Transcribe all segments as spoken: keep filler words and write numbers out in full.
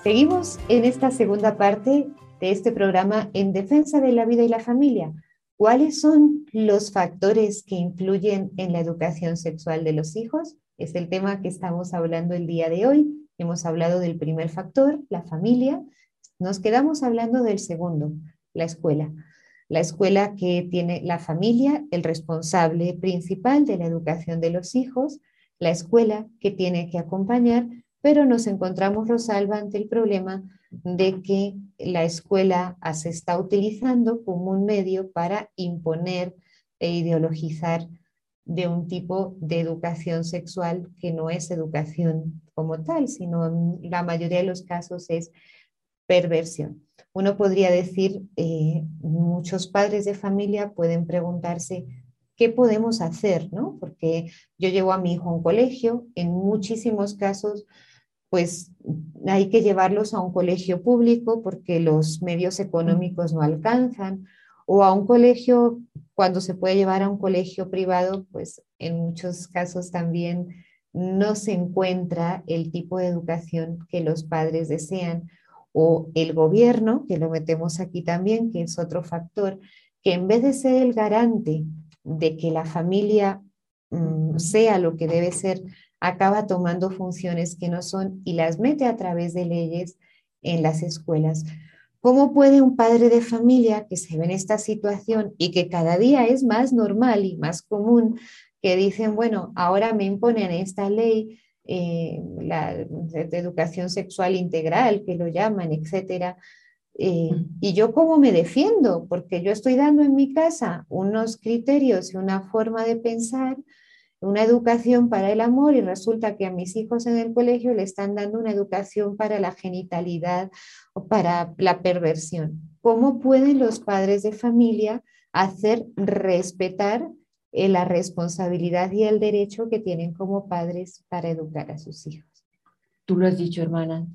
Seguimos en esta segunda parte de este programa en defensa de la vida y la familia. ¿Cuáles son los factores que influyen en la educación sexual de los hijos? Es el tema que estamos hablando el día de hoy. Hemos hablado del primer factor, la familia. Nos quedamos hablando del segundo, la escuela. La escuela que tiene la familia, el responsable principal de la educación de los hijos, la escuela que tiene que acompañar, pero nos encontramos, Rosalba, ante el problema de que la escuela se está utilizando como un medio para imponer e ideologizar de un tipo de educación sexual que no es educación como tal, sino en la mayoría de los casos es perversión. Uno podría decir, eh, muchos padres de familia pueden preguntarse, ¿qué podemos hacer? ¿No? Porque yo llevo a mi hijo a un colegio, en muchísimos casos pues hay que llevarlos a un colegio público porque los medios económicos no alcanzan, o a un colegio, cuando se puede llevar a un colegio privado, pues en muchos casos también no se encuentra el tipo de educación que los padres desean, o el gobierno, que lo metemos aquí también, que es otro factor, que en vez de ser el garante de que la familia mm, sea lo que debe ser, acaba tomando funciones que no son y las mete a través de leyes en las escuelas. ¿Cómo puede un padre de familia que se ve en esta situación y que cada día es más normal y más común, que dicen, bueno, ahora me imponen esta ley, eh, la de educación sexual integral, que lo llaman, etcétera, eh, y yo cómo me defiendo? Porque yo estoy dando en mi casa unos criterios y una forma de pensar, una educación para el amor, y resulta que a mis hijos en el colegio le están dando una educación para la genitalidad o para la perversión. ¿Cómo pueden los padres de familia hacer respetar eh, la responsabilidad y el derecho que tienen como padres para educar a sus hijos? Tú lo has dicho, hermana,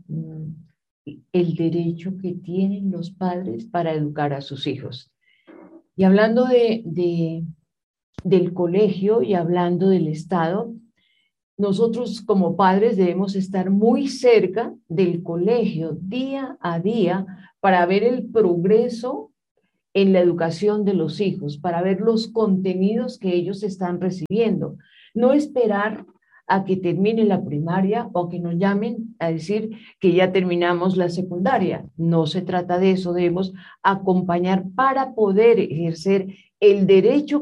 el derecho que tienen los padres para educar a sus hijos. Y hablando de, de, del colegio y hablando del Estado, nosotros como padres debemos estar muy cerca del colegio día a día para ver el progreso en la educación de los hijos, para ver los contenidos que ellos están recibiendo. No esperar a que termine la primaria o que nos llamen a decir que ya terminamos la secundaria. No se trata de eso, debemos acompañar para poder ejercer el derecho